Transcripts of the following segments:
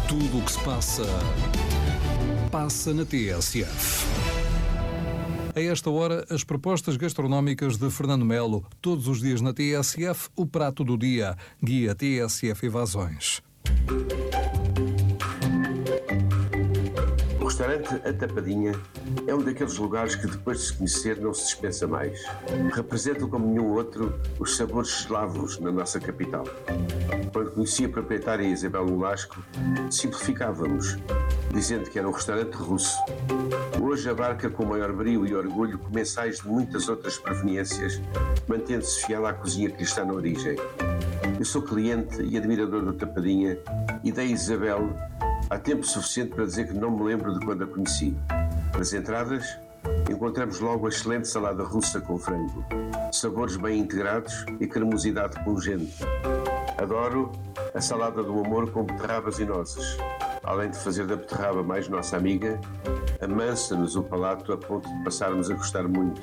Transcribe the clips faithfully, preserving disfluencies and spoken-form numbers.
Tudo o que se passa, passa na T S F. A esta hora, as propostas gastronómicas de Fernando Melo. Todos os dias na T S F, o prato do dia. Guia T S F Evasões. O restaurante A Tapadinha é um daqueles lugares que depois de se conhecer não se dispensa mais. Representam como nenhum outro os sabores eslavos na nossa capital. Quando conheci a proprietária Isabel Nolasco, simplificávamos, dizendo que era um restaurante russo. Hoje abarca com maior brio e orgulho comensais de muitas outras proveniências, mantendo-se fiel à cozinha que lhe está na origem. Eu sou cliente e admirador do Tapadinha e da Isabel há tempo suficiente para dizer que não me lembro de quando a conheci. Nas entradas, encontramos logo a excelente salada russa com frango, sabores bem integrados e cremosidade pungente. Adoro a salada do amor com beterrabas e nozes. Além de fazer da beterraba mais nossa amiga, amansa-nos o palato a ponto de passarmos a gostar muito.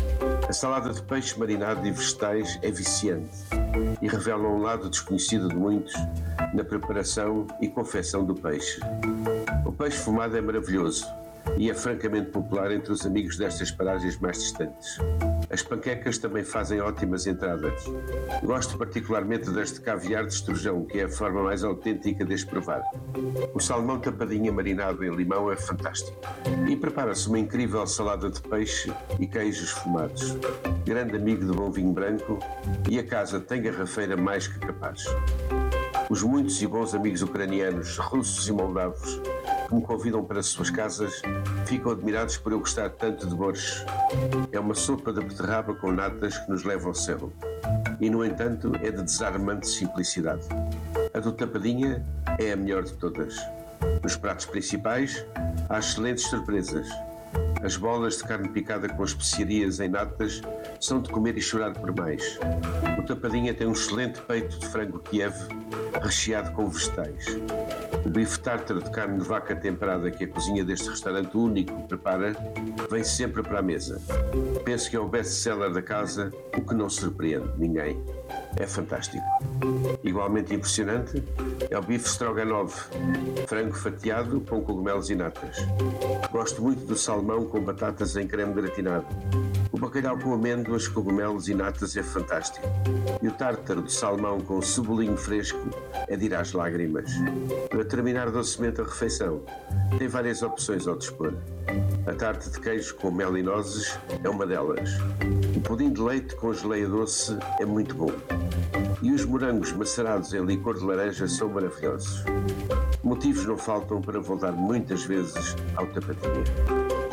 A salada de peixe marinado e vegetais é viciante e revela um lado desconhecido de muitos na preparação e confecção do peixe. O peixe fumado é maravilhoso e é francamente popular entre os amigos destas paragens mais distantes. As panquecas também fazem ótimas entradas. Gosto particularmente deste caviar de estrujão, que é a forma mais autêntica de as provar. O salmão tapadinha marinado em limão é fantástico. E prepara-se uma incrível salada de peixe e queijos fumados. Grande amigo do bom vinho branco, e a casa tem garrafeira mais que capaz. Os muitos e bons amigos ucranianos, russos e moldavos que me convidam para as suas casas ficam admirados por eu gostar tanto de borscht. É uma sopa de beterraba com natas que nos leva ao céu. E, no entanto, é de desarmante simplicidade. A do Tapadinha é a melhor de todas. Nos pratos principais, há excelentes surpresas. As bolas de carne picada com especiarias em natas são de comer e chorar por mais. O Tapadinha tem um excelente peito de frango Kiev recheado com vegetais. O bife tártaro de carne de vaca temperada que a cozinha deste restaurante único prepara vem sempre para a mesa. Penso que é o best-seller da casa, o que não surpreende ninguém. É fantástico. Igualmente impressionante é o bife stroganoff, frango fatiado com cogumelos e natas. Gosto muito do salmão com batatas em creme gratinado. O bacalhau com amêndoas, cogumelos e natas é fantástico. E o tártaro de salmão com cebolinho fresco é de ir às lágrimas. Para terminar docemente a refeição, tem várias opções ao dispor. A tarte de queijo com mel e nozes é uma delas. O pudim de leite com geleia doce é muito bom. E os morangos macerados em licor de laranja são maravilhosos. Motivos não faltam para voltar muitas vezes ao Tapadinha.